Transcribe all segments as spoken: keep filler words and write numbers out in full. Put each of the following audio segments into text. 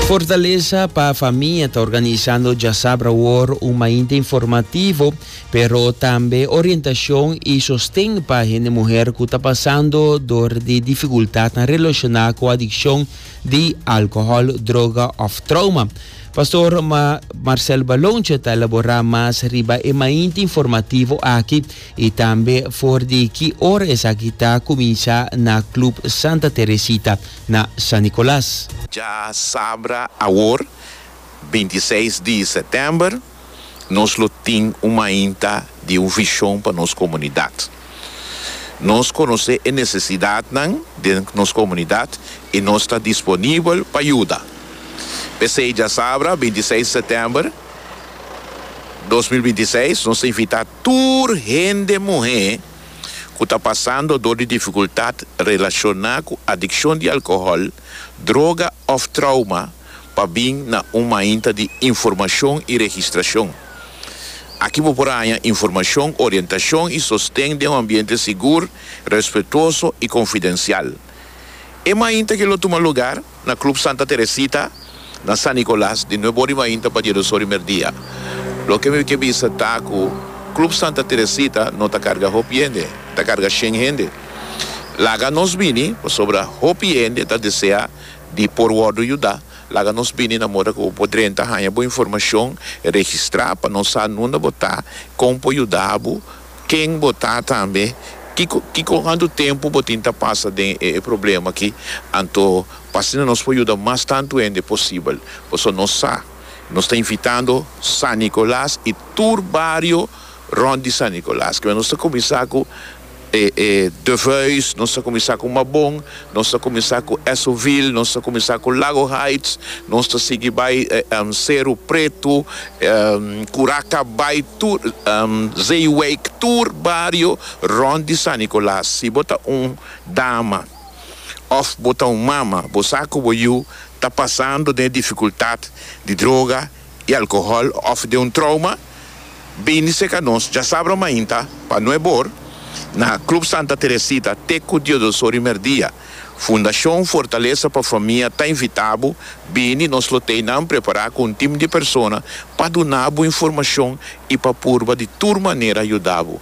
Fortaleza para a família está organizando já sabe agora um índice informativo, pero também orientação e sustento para a gente mulher que está passando dor de dificuldade na relacionar com a adicção de álcool, droga ou trauma. Pastor Ma Marcel Balonche está elaborando mais riba e um índice informativo aqui e também for de que horas aqui está começar na Clube Santa Teresita na San Nicolás. Já sabra agora, vinte e seis de setembro, nós temos uma inta de uma visão para nossa comunidade. Nós conhecemos a necessidade de nossa comunidade e nós está disponível para ajudar. Pensei já sabra, vinte e seis de setembro de dois mil e vinte e seis, nós invitamos toda gente mulher que está passando dor de dificuldade relacionada com adicção de álcool, droga ou trauma, para vir na uma inta de informação e registração. Aqui vou por aí informação, orientação e sustento de um ambiente seguro, respeitoso e confidencial. É uma inta que lo toma lugar na Clube Santa Teresita, na San Nicolás, de nuevo uma inta para Jerusalém Merdia. Lo que me que visa tá com Clube Santa Teresita não está carga hopiende, está carga cem gente. Laga nos vini, sobre hopiende, está deseja de por word ajudar. Laga nos vini na moda que podem estar ganhando boa informação, registrar para nós não botar, como ajudar, quem botar também, que que quando tempo botinta passa de é, problema aqui, então passando nós pode ajudar mais tanto ainda possível. Por isso nós sa, nós está invitando San Nicolás e todo bairro rond de San Nicolás, que nós está começar com eh, eh, De Veus, nós está começar com Mabon, nós está começar com Essoville, nós está começar com Lago Heights, nós está seguir by eh, um, Cerro Preto, um, Curacabay, tur, um, Zeywake, todo bairro rond de San Nicolás. Se bota um dama ou bota um mama, você que está passando de dificuldade de droga e álcool ou de um trauma, bem se que nós já sabemos ainda, para não é bom, na Clube Santa Teresita, Teco Diodosori Merdia, Fundação Fortaleza para a Família, está invitado, bem, nós temos preparar com um time de pessoas para dar boa informação e para purba de toda maneira ajudar. Uh,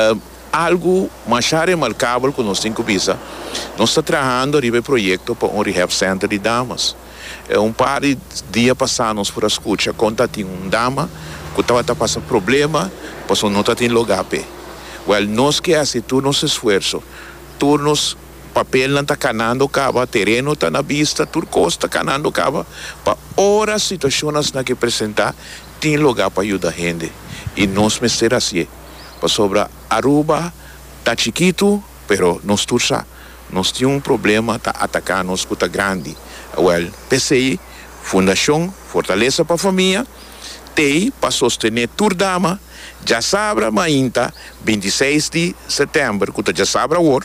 algo mais remarcável que nós temos que pensar, nós estamos trabalhando em um projeto para um rehab center de damas. É um par de dias passados por a escuta, conta tinha uma dama que estava passando problema, mas não está tendo lugar para. Well, nós que assim, todo nosso esforço, todo nosso papel não está canando cava, terreno está na vista, tudo costa canando cava, para horas situações na que apresentar, tem lugar para ajudar a gente. E nós me ser assim, para sobre Aruba, está chiquito, pero nós tursa, nós temos um problema, está atacando nos que está grande. Well, P C I, Fundação Fortaleza para a Família, tem para sostener toda dama, já sabra mainta, vinte e seis de setembro, que já sabra agora,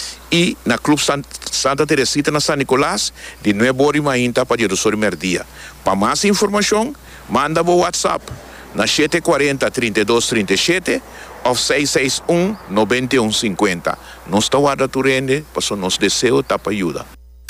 e na Clube Santa Teresita na San Nicolás, de nuevo e mainta para Jerusalém Merdia. Para mais informação, manda o WhatsApp na sete quatro zero, trinta e dois trinta e sete ou seis seis um, nove um cinco zero. Nós está guarda tu rende, para o nosso desejo tá para ajuda.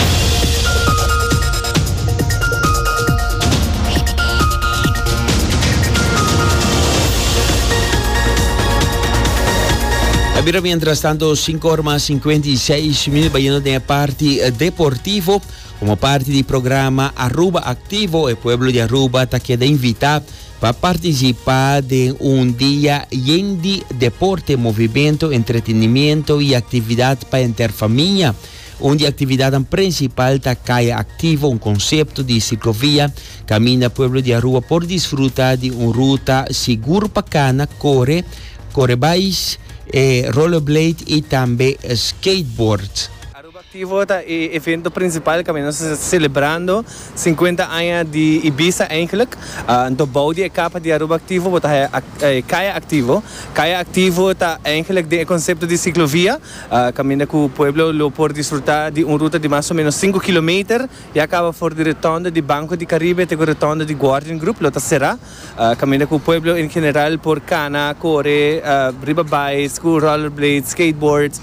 Pero mientras tanto, cinco horas más cincuenta y seis minutos, vayendo de parte deportivo, como parte del programa Aruba Activo, el pueblo de Aruba está queda invitado para participar de un día lleno de deporte, movimiento, entretenimiento y actividad para interfamilia. Onde a atividade principal está Caia Activo, um conceito de ciclovia, caminha pueblo de Aruba por desfrutar de uma ruta segura, bacana, corre, corre bikes, Eh, rollerblade e também skateboard. Aruba Activo é o evento principal que nós estamos celebrando cinquenta anos de Ibiza eigenlijk. Uh, então, bouw die capa de Aruba Activo, wat é Caia Activo. Caia Activo é eigenlijk de conceito de ciclovia, uh, caminha que o pueblo lo por desfrutar de uma ruta de mais ou menos cinco quilômetros e acaba por de retorno de Banco de Caribe até o retorno de Guardian Group, lo será. Uh, caminha que o pueblo em geral por cana, corre, uh, riba bikes, rollerblades, skateboards.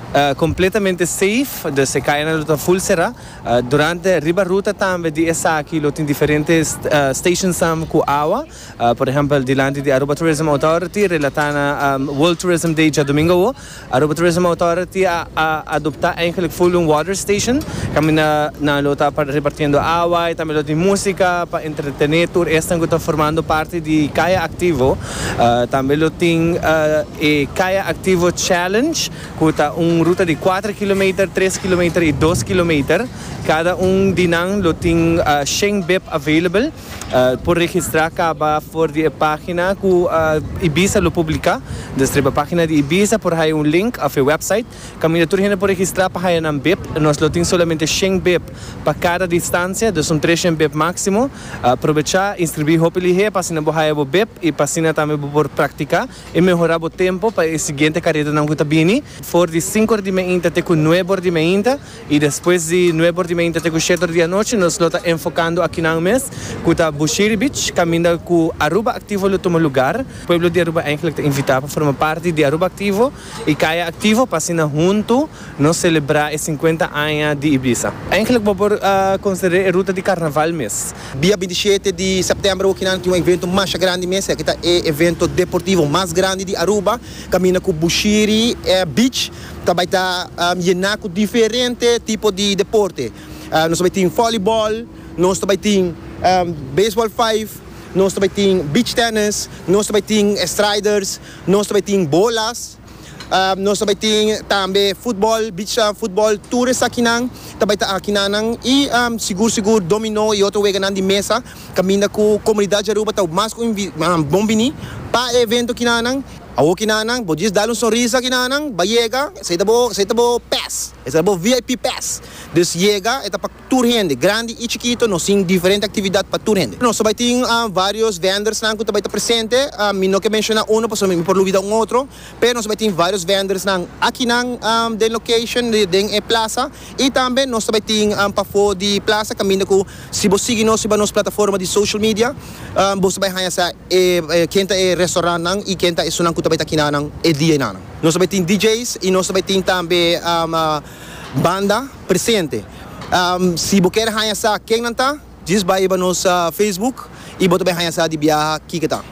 uh, completamente safe, dus se kaya na luta full sera. Uh, durante riba ruta também de essa aqui, tem diferentes uh, stations sam ku awa. Uh, por exemplo, dilante de Aruba Tourism Authority, relatana um, World Tourism Day ja domingo. Aruba Tourism Authority a, a adopta eigenlijk full un water station. Kami na na luta para repartindo awa, e também luta música para entretener tour. Esta que está formando parte de Kaya Activo. Uh, também luta uh, e Kaya Activo Challenge, que está uma ruta de quatro quilômetros, três quilômetros e dois quilômetros. Cada um dinang lo tem uh, Sheng B E P available. Uh, por registrar acaba for de página que uh, Ibiza lo publica. Desde a página de Ibiza por aí um link a seu website. Caminho tur gente por registrar para aí na B E P. Nós lo tem solamente Sheng B E P para cada distância. Então são três Sheng B E P máximo. Uh, aproveitar, inscrever hopefully here para sina bohaya bo B E P e para sina também por praticar e melhorar o tempo para a seguinte carreira não custa bem. For de cinco de manhã até com nove de manhã e depois de nove de manhã até com sete de noite nós lo está enfocando aqui na mês custa Bushiri Beach, caminho com Aruba Activo lo toma lugar. O pueblo de Aruba eigenlijk te invitar para formar parte de Aruba Activo e Kaya Activo para sina junto nós celebrar os cinquenta anos de Ibiza. Eigenlijk vou por uh, considerar a ruta de carnaval mês. Dia vinte e sete de setembro aqui tem um evento mais grande mês, que é o evento deportivo mais grande de Aruba, caminho com Bushiri eh, Beach, também está um, com diferentes tipos de deporte. Uh, nós também temos voleibol, nós também temos um, baseball five, nós também temos beach tennis, nós também temos striders, nós também temos bolas, uh, nós também temos também futebol, beach uh, futebol, tours aqui nang, também está aqui nang e um, seguro seguro dominó e outro weganan de mesa, caminha com a comunidade de Aruba, tá mais com um, bom bini para evento aqui nang. Ako kinanang, bo just dalong sorrisa kinanang, ba yega, sa itabo, sa itabo pass, sa itabo V I P pass. Dus yega, ita pa tour gente, grande e chiquito, no sing diferente atividade pa tour gente. No, sabay ting uh, varios vendors nang kuta bay ta presente, uh, mi no que menciona uno, paso mi por lubida un otro, pero no sabay ting varios vendors nang aqui nang um, den location, de, den e plaza, e também no sabay ting um, pa fo di plaza, kamina ko, si bo sige no, si ba nos plataforma di social media, um, bo sabay hanya sa, e, e, kenta e restaurant nang, e kenta e sunang kuta bay ta kinanang e dia nanang. Nós também tem D Js e nós também tem também um, uh, banda presente. Um, se você quer hanya sa quem não tá, diz vai para nos uh, Facebook e bota bem hanya sa de viaja aqui que tá.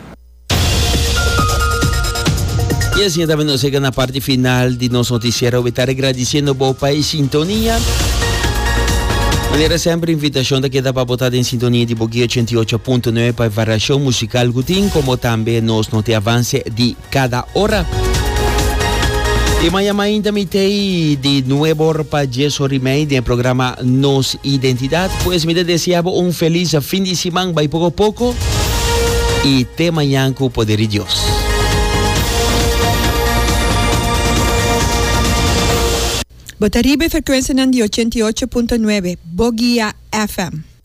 Y así también nos llega na parte final de nosso noticiero. Voy a estar agradeciendo por país sintonia. Maneira sempre invitação daqui da para botar em sintonia de Boguia ochenta e oito ponto nove para a variação musical Gutin, como também nos note avance de cada hora. E amanhã ainda me tem de novo para dez horas e meia do programa Nos Identidade. Pois me desejo um feliz fim de semana, vai pouco a pouco. E até amanhã com o poder de Deus. Botaribe frequência de ochenta e oito ponto nove, Boguia F M.